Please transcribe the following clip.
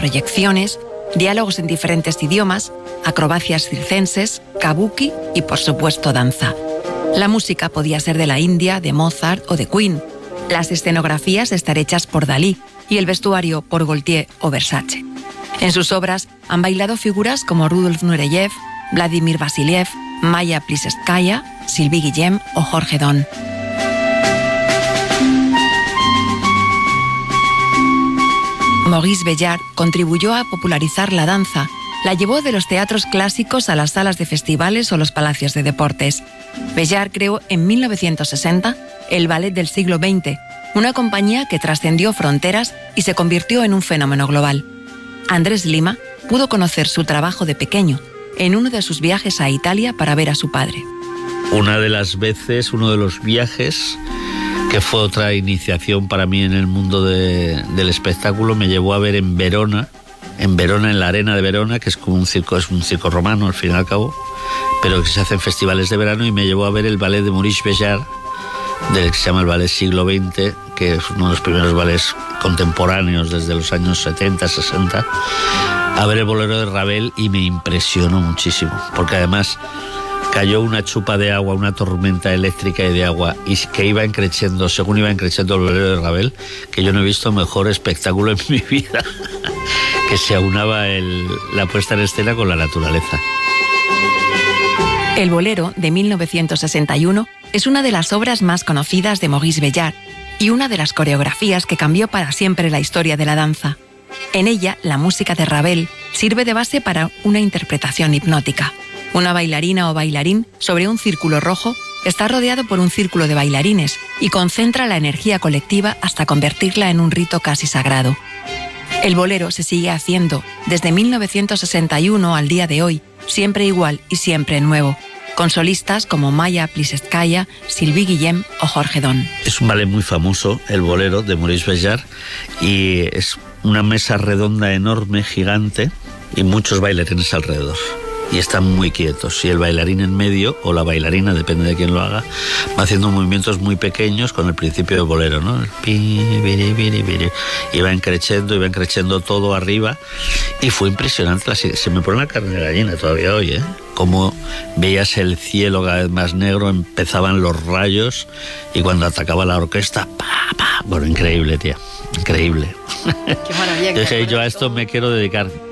proyecciones, diálogos en diferentes idiomas, acrobacias circenses, kabuki y, por supuesto, danza. La música podía ser de la India, de Mozart o de Queen. Las escenografías estar hechas por Dalí y el vestuario por Gaultier o Versace. En sus obras han bailado figuras como Rudolf Nureyev, Vladimir Vasiliev, Maya Plisetskaya, Sylvie Guillem o Jorge Don. Maurice Béjart contribuyó a popularizar la danza. La llevó de los teatros clásicos a las salas de festivales o los palacios de deportes. Béjart creó en 1960 el Ballet del siglo XX, una compañía que trascendió fronteras y se convirtió en un fenómeno global. Andrés Lima pudo conocer su trabajo de pequeño en uno de sus viajes a Italia para ver a su padre. Una de las veces, uno de los viajes, que fue otra iniciación para mí en el mundo del espectáculo, me llevó a ver en Verona, en la arena de Verona, que es como es un circo romano al fin y al cabo, pero que se hace en festivales de verano, y me llevó a ver el ballet de Maurice Béjart, del que se llama el ballet siglo XX, que es uno de los primeros ballets contemporáneos desde los años 70, 60, a ver el bolero de Ravel, y me impresionó muchísimo, porque además cayó una chupa de agua, una tormenta eléctrica y de agua, y que iba creciendo, según iba creciendo el bolero de Ravel, que yo no he visto mejor espectáculo en mi vida, que se aunaba la puesta en escena con la naturaleza. El bolero, de 1961, es una de las obras más conocidas de Maurice Béjart y una de las coreografías que cambió para siempre la historia de la danza. En ella, la música de Ravel sirve de base para una interpretación hipnótica. Una bailarina o bailarín sobre un círculo rojo está rodeado por un círculo de bailarines y concentra la energía colectiva hasta convertirla en un rito casi sagrado. El bolero se sigue haciendo desde 1961 al día de hoy, siempre igual y siempre nuevo, con solistas como Maya Plisetskaya, Sylvie Guillem o Jorge Don. Es un ballet muy famoso, el bolero de Maurice Béjart, y es una mesa redonda enorme, gigante, y muchos bailarines alrededor. Y están muy quietos, y el bailarín en medio, o la bailarina, depende de quién lo haga, va haciendo movimientos muy pequeños con el principio del bolero, ¿no? El pi, biri, biri, biri. Y van creciendo todo arriba, y fue impresionante. Se me pone la carne de gallina todavía hoy, ¿eh? Como veías el cielo cada vez más negro, empezaban los rayos, y cuando atacaba la orquesta, ¡pa, pa! Bueno, increíble, tía, increíble. Qué maravilla. Dije, yo a esto me quiero dedicar.